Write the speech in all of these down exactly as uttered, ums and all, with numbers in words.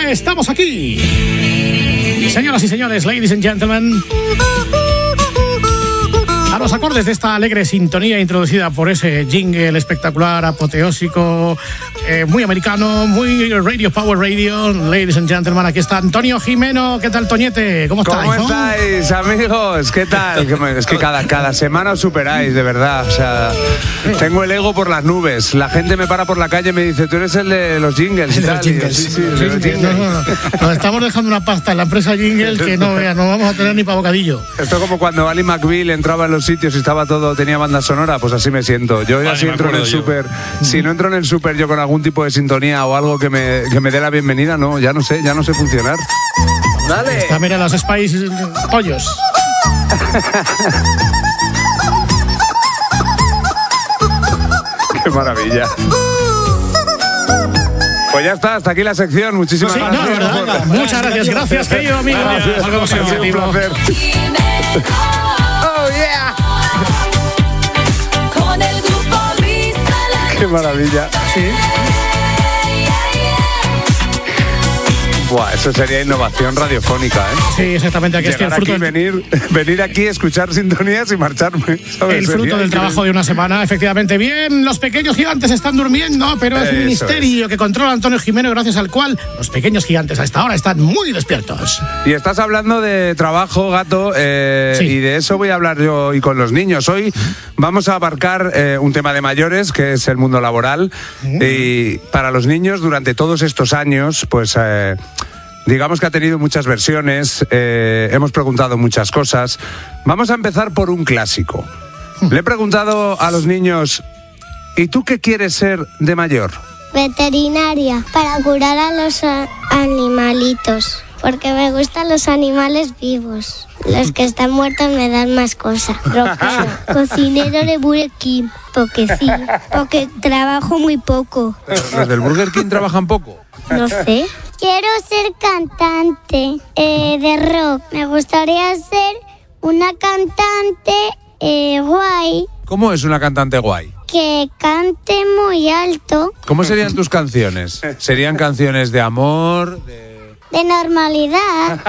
ya estamos aquí. Y señoras y señores, ladies and gentlemen, a los acordes de esta alegre sintonía introducida por ese jingle espectacular, apoteósico, eh, muy americano, muy Radio Power Radio. Ladies and gentlemen, aquí está Antonio Jimeno. ¿Qué tal, Toñete? ¿Cómo estáis? ¿Cómo estáis, amigos? ¿Qué tal? Es que cada, cada semana os superáis, de verdad. O sea, tengo el ego por las nubes. La gente me para por la calle y me dice, tú eres el de los jingles y de tal. los jingles. Sí, sí, de los jingles. No, no, no. Nos estamos dejando una pasta en la empresa Jingle que no, vea, no vamos a tener ni para bocadillo. Esto es como cuando Ali McBeal entraba en los sitios y estaba todo, tenía banda sonora, pues así me siento. Yo ya si entro en el súper, si no entro en el súper yo con algún tipo de sintonía o algo que me, que me dé la bienvenida, no, ya no sé, ya no sé funcionar. Dale. Está, mira los Spice pollos. Qué maravilla. Pues ya está, hasta aquí la sección. Muchísimas sí, gracias. No, ¿verdad? Por... Muchas gracias, gracias, querido amigo. Gracias. Algo más significativo. Un placer. Oh, yeah. Qué maravilla. Sí. Buah, eso sería innovación radiofónica, ¿eh? Sí, exactamente. Aquí Llegar es el fruto aquí, del... venir, venir aquí, escuchar sintonías y marcharme, ¿sabes? El fruto Sería del increíble. trabajo de una semana, efectivamente. Bien, los pequeños gigantes están durmiendo, pero es Eso un misterio es. que controla Antonio Jimeno, gracias al cual los pequeños gigantes a esta hora están muy despiertos. Y estás hablando de trabajo, gato, eh, Sí. y de eso voy a hablar yo hoy con los niños. Hoy vamos a abarcar eh, un tema de mayores, que es el mundo laboral. Mm. Y para los niños, durante todos estos años, pues... Eh, digamos que ha tenido muchas versiones, eh, hemos preguntado muchas cosas. Vamos a empezar por un clásico. Le he preguntado a los niños, ¿y tú qué quieres ser de mayor? Veterinaria, para curar a los a- animalitos, porque me gustan los animales vivos. Los que están muertos me dan más cosas. Rockero, cocinero de Burger King, porque sí, porque trabajo muy poco. ¿Los del Burger King trabajan poco? No sé. Quiero ser cantante eh, de rock. Me gustaría ser una cantante eh, guay ¿Cómo es una cantante guay? que cante muy alto, ¿Cómo serían tus canciones? ¿Serían canciones de amor? De... de normalidad.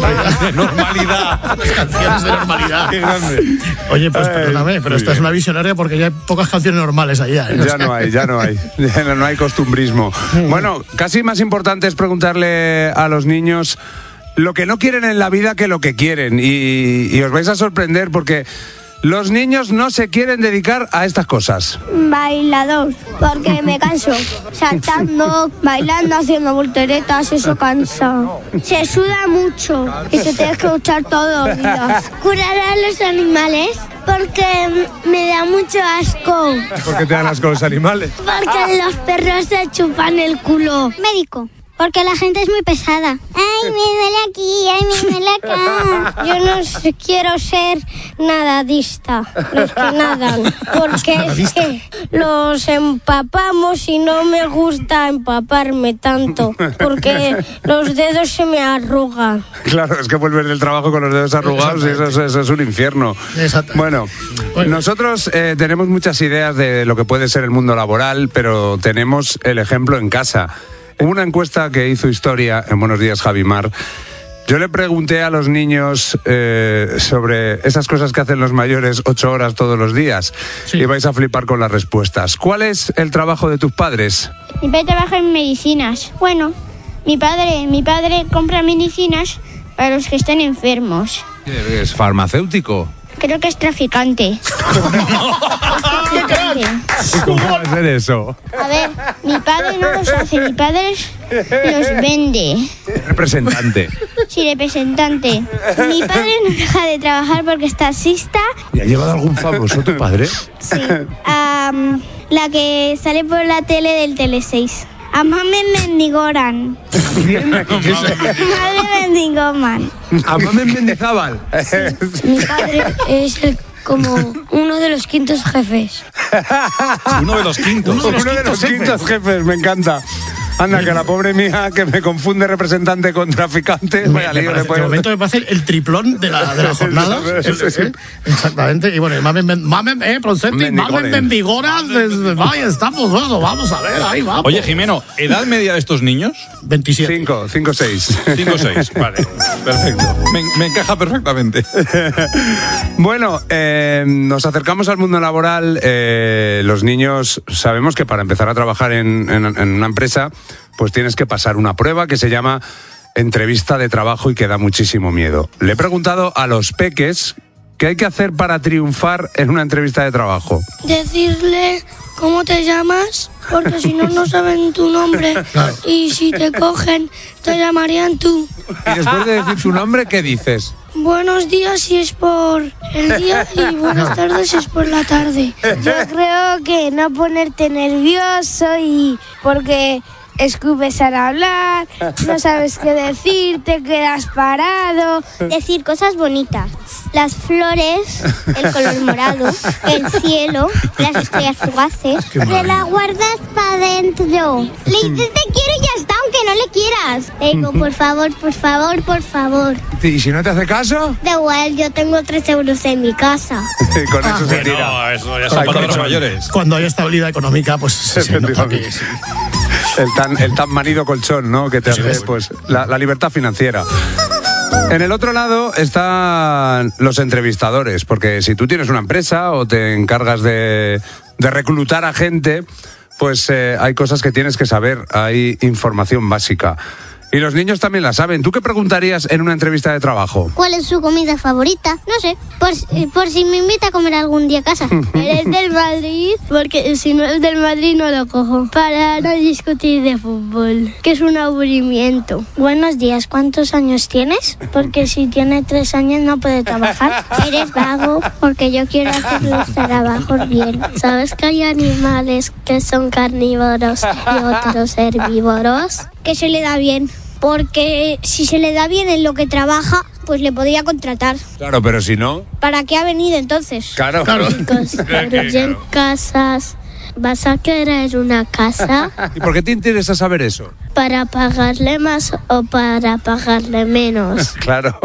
de normalidad. Canciones de normalidad. Qué grande. Oye, pues Ay, perdóname, pero muy esta es bien. una visionaria porque ya hay pocas canciones normales allá. ¿eh? Ya no hay, ya no hay. Ya no, no hay costumbrismo. Bueno, casi más importante es preguntarle a los niños lo que no quieren en la vida que lo que quieren. Y, y os vais a sorprender porque los niños no se quieren dedicar a estas cosas. Bailador, porque me canso. Saltando, bailando, haciendo volteretas, eso cansa. Se suda mucho y te tienes que duchar todos los días. Curar a los animales, porque me da mucho asco. ¿Por qué te dan asco los animales? Porque los perros se chupan el culo. Médico. Porque la gente es muy pesada. Ay, me duele aquí, ay, me duele acá. Yo no sé, quiero ser nadadista, los que nadan. Porque es que los empapamos y no me gusta empaparme tanto. Porque los dedos se me arrugan. Claro, es que vuelves del trabajo con los dedos arrugados y eso, es- eso es un infierno. Exacto. Bueno, Bueno. nosotros eh, tenemos muchas ideas de lo que puede ser el mundo laboral, pero tenemos el ejemplo en casa. Hubo una encuesta que hizo Historia en Buenos Días, Javimar. Yo le pregunté a los niños eh, sobre esas cosas que hacen los mayores ocho horas todos los días. Sí. Y vais a flipar con las respuestas. ¿Cuál es el trabajo de tus padres? Mi padre trabaja en medicinas. Bueno, mi padre, mi padre compra medicinas para los que están enfermos. ¿Es farmacéutico? Creo que es traficante. Traficante. ¿Cómo va a ser eso? A ver, mi padre no los hace, mi padre los vende. Representante. Sí, representante. Mi padre no deja de trabajar porque es taxista. ¿Y ha llevado algún famoso tu padre? Sí. Am, la que sale por la tele del Tele seis. A mame mendigoran. Madre mendigoman. ¿A Mamen Mendizábal? Mi padre es el, como uno de los quintos jefes. Uno de los quintos. Uno de los quintos jefes, me encanta. Anda, que la pobre mía que me confunde representante con traficante. Me, Vaya me lío parece, le puede de momento me parece el triplón de la, de la jornada. Sí, sí, sí. ¿Eh? Exactamente. Y bueno, mamen, mamen, eh, Proncetti, mamen mendigoras. Ahí estamos, bueno, vamos a ver, ahí vamos. Oye, Jimeno, ¿edad media de estos niños? veintisiete. cinco, cinco, seis. cinco seis, vale. Perfecto. Me, me encaja perfectamente. Bueno, eh, nos acercamos al mundo laboral. Eh, los niños sabemos que para empezar a trabajar en, en, en una empresa, pues tienes que pasar una prueba que se llama entrevista de trabajo y que da muchísimo miedo. Le he preguntado a los peques qué hay que hacer para triunfar en una entrevista de trabajo. Decirle cómo te llamas, porque si no, no saben tu nombre. Claro. Y si te cogen, te llamarían tú. Y después de decir su nombre, ¿qué dices? Buenos días si es por el día y buenas tardes si es por la tarde. Yo creo que no ponerte nervioso y porque escupes al hablar, no sabes qué decir, te quedas parado. Decir cosas bonitas. Las flores, el color morado, el cielo, las estrellas fugaces. Te la guardas para adentro. Le dices te quiero y ya está, aunque no le quieras. Le digo, por favor, por favor, por favor. ¿Y si no te hace caso? Da igual, yo tengo tres euros en mi casa. Con eso se Bueno, tira. eso ya son palabras mayores. Cuando hay estabilidad económica, pues se nota que sí. El tan, el tan manido colchón, ¿no? Que te Sí, hace, sí. pues, la, la libertad financiera. En el otro lado están los entrevistadores, porque si tú tienes una empresa o te encargas de, de reclutar a gente, pues eh, hay cosas que tienes que saber, hay información básica. Y los niños también la saben. ¿Tú qué preguntarías en una entrevista de trabajo? ¿Cuál es su comida favorita? No sé, por, si- por si me invita a comer algún día a casa. ¿Eres del Madrid? Porque si no es del Madrid no lo cojo. Para no discutir de fútbol, que es un aburrimiento. Buenos días, ¿cuántos años tienes? Porque si tiene tres años no puede trabajar. Eres vago porque yo quiero hacer los trabajos bien. ¿Sabes que hay animales que son carnívoros y otros herbívoros? Que se le da bien. Porque si se le da bien en lo que trabaja, pues le podría contratar. Claro, pero si no... ¿Para qué ha venido entonces? Claro. Construyen casas. ¿Vas a querer una casa ¿Y por qué te interesa saber eso? para pagarle más o para pagarle menos? Claro.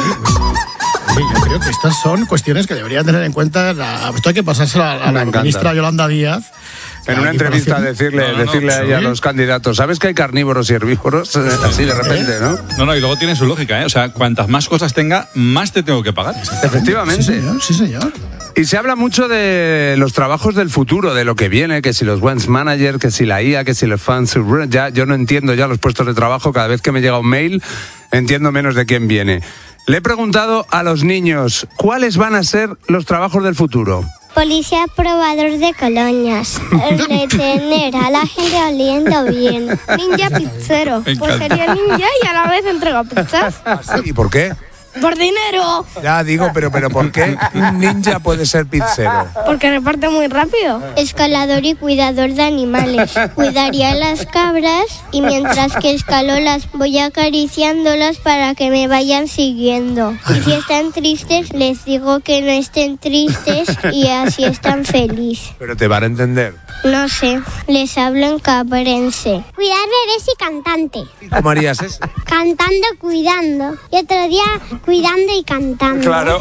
Sí, yo creo que estas son cuestiones que deberían tener en cuenta. La, esto hay que pasárselo a, a Me la encanta. ministra Yolanda Díaz. En una Hay entrevista información. decirle, No, no, no, decirle a ella a sí. los candidatos, ¿sabes que hay carnívoros y herbívoros? Así de repente, ¿no? No, no, y luego tiene su lógica, ¿eh? O sea, cuantas más cosas tenga, más te tengo que pagar. Efectivamente. Sí, señor, sí, señor. Y se habla mucho de los trabajos del futuro, de lo que viene, que si los Wens Manager, que si la I A, que si los fans. Ya, yo no entiendo ya los puestos de trabajo. Cada vez que me llega un mail, entiendo menos de quién viene. Le he preguntado a los niños, ¿cuáles van a ser los trabajos del futuro? Policía probador de colonias. Retener a la gente oliendo bien. Ninja pizzero. Me Pues encanta. sería ninja y a la vez entrego pizzas. ¿Y por qué? Por dinero. Ya digo, pero, pero ¿por qué un ninja puede ser pizzero? Porque reparte muy rápido. Escalador y cuidador de animales. Cuidaría las cabras y mientras que escalo las voy acariciándolas para que me vayan siguiendo. Y si están tristes, les digo que no estén tristes y así están felices. Pero te van a entender. No sé, les hablo en cabrense. Cuidar bebés y cantante. ¿Cómo harías eso? Cantando, cuidando. Y otro día, cuidando y cantando. Claro.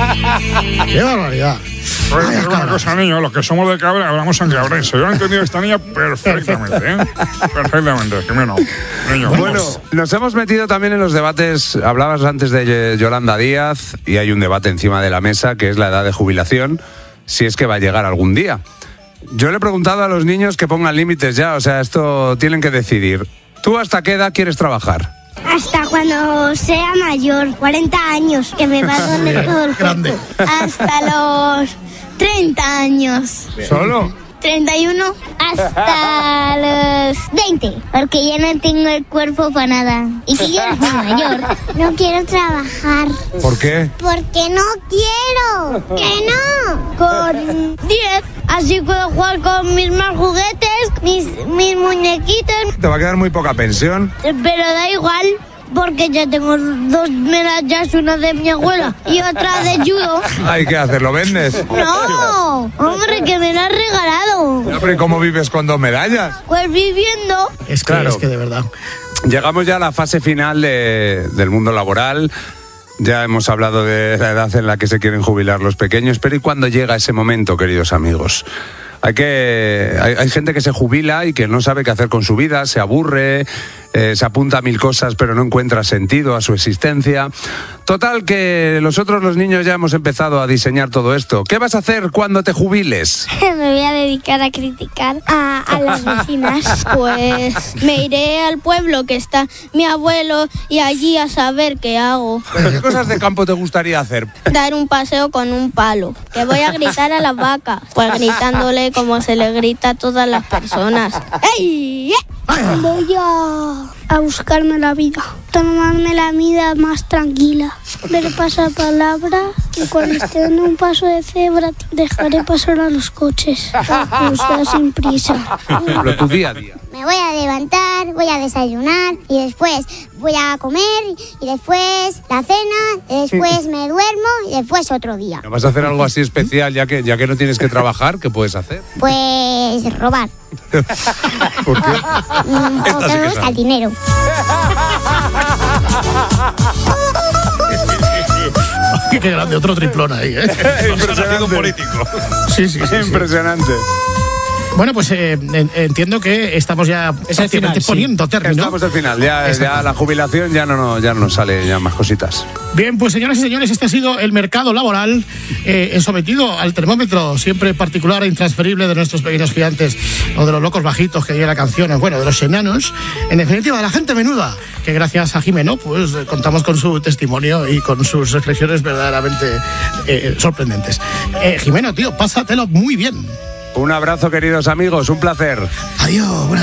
¡Qué barbaridad! Pues Vaya es una cabras. cosa, niños, los que somos de Cabra hablamos en cabrense. Yo he entendido a esta niña perfectamente, ¿eh? Perfectamente, Jimeno. Niño, Bueno, nos hemos metido también en los debates. Hablabas antes de Yolanda Díaz y hay un debate encima de la mesa que es la edad de jubilación, si es que va a llegar algún día. Yo le he preguntado a los niños que pongan límites ya, o sea, esto tienen que decidir. ¿Tú hasta qué edad quieres trabajar? Hasta cuando sea mayor, cuarenta años, que me va a doler todo el Grande. cuerpo. Hasta los treinta años. ¿Solo? treinta y uno. Hasta los veinte. Porque ya no tengo el cuerpo para nada. Y que yo no soy mayor. No quiero trabajar. ¿Por qué? Porque no quiero. Que no. Con diez. Así puedo jugar con mis más juguetes, mis, mis muñequitos. Te va a quedar muy poca pensión. Pero da igual. Porque ya tengo dos medallas, una de mi abuela y otra de judo. Ay, ¿qué haces? ¿Lo vendes? No, hombre, que me la has regalado. Pero ¿y cómo vives con dos medallas? Pues viviendo. Es que, Claro. es que de verdad. Llegamos ya a la fase final de- del mundo laboral. Ya hemos hablado de la edad en la que se quieren jubilar los pequeños, pero ¿y cuándo llega ese momento, queridos amigos? Hay que hay, hay gente que se jubila y que no sabe qué hacer con su vida, se aburre, eh, se apunta a mil cosas, pero no encuentra sentido a su existencia. Total, que nosotros los niños ya hemos empezado a diseñar todo esto. ¿Qué vas a hacer cuando te jubiles? Me voy a dedicar a criticar a, a las vecinas. Pues me iré al pueblo que está mi abuelo y allí a saber qué hago. ¿Pero qué cosas de campo te gustaría hacer? Dar un paseo con un palo. Que voy a gritar a las vacas. Pues gritándole como se le grita a todas las personas. ¡Ey! Voy a, a buscarme la vida, tomarme la vida más tranquila, ver pasapalabra y cuando esté en un paso de cebra dejaré pasar a los coches para cruzar sin prisa. Pero tu día a día. Me voy a levantar, voy a desayunar y después voy a comer y después la cena, y después me duermo y después otro día. ¿No vas a hacer algo así especial ya que, ya que no tienes que trabajar? ¿Qué puedes hacer? Pues robar, ¿Por qué? mm, Esta porque sí me que gusta sabe. el dinero. Qué grande, otro triplón ahí, ¿eh? Impresionante. político. Sí, sí, sí, sí. Impresionante. Bueno, pues eh, en- entiendo que estamos ya prácticamente final, sí. poniendo término. Estamos al final, ya, Exacto. ya la jubilación ya no, no, ya no nos sale ya más cositas. Bien, pues señoras y señores, este ha sido el mercado laboral eh, sometido al termómetro siempre particular e intransferible de nuestros pequeños gigantes, o de los locos bajitos que dice la canción, bueno, de los enanos, en definitiva, de la gente menuda, que gracias a Jimeno, pues eh, contamos con su testimonio y con sus reflexiones verdaderamente eh, sorprendentes. Eh, Jimeno, tío, pásatelo muy bien. Un abrazo, queridos amigos, un placer. Adiós, buenas